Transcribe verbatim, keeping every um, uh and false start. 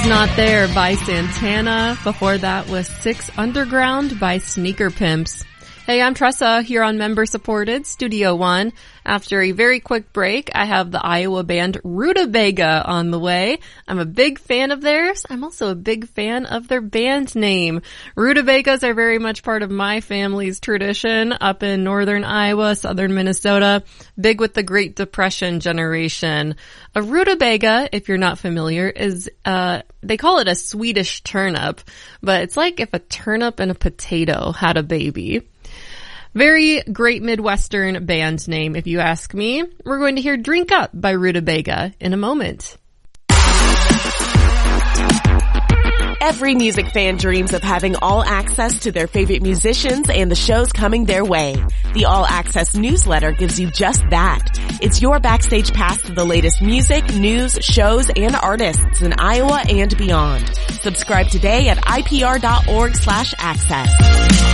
Was Not There by Santana. Before that was Six Underground by Sneaker Pimps. Hey, I'm Tressa here on member-supported Studio One. After a very quick break, I have the Iowa band Rutabaga on the way. I'm a big fan of theirs. I'm also a big fan of their band name. Rutabagas are very much part of my family's tradition up in northern Iowa, southern Minnesota, big with the Great Depression generation. A rutabaga, if you're not familiar, is, uh, they call it a Swedish turnip, but it's like if a turnip and a potato had a baby. Very great Midwestern band name, if you ask me. We're going to hear Drink Up by Rutabaga in a moment. Every music fan dreams of having all access to their favorite musicians and the shows coming their way. The All Access newsletter gives you just that. It's your backstage pass to the latest music, news, shows, and artists in Iowa and beyond. Subscribe today at I P R dot org slash access.